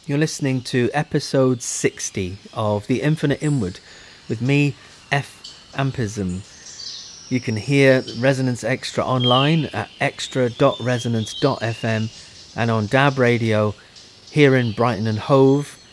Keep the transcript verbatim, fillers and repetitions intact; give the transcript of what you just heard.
You're listening to episode sixty of The Infinite Inward with me, F. Ampism. You can hear Resonance Extra online at extra dot resonance dot f m and on D A B Radio here in Brighton and Hove